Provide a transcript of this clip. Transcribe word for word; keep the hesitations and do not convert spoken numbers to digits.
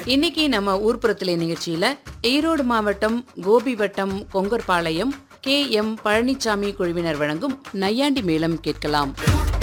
இன்னைக்கு நம்ம ஊர்ப்புறத்திலே நிகழ்ச்சியில ஈரோடு மாவட்டம் கோபி வட்டம் கொங்கர்பாளையம் கே எம் பழனிசாமி குழுவினர் வழங்கும் நையாண்டி மேளம் கேட்கலாம்.